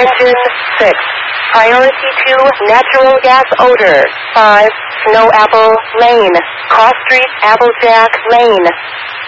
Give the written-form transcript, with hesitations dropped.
Engine 6. Priority 2, natural gas odor. 5, Snow Apple Lane. Cross Street, Applejack Lane.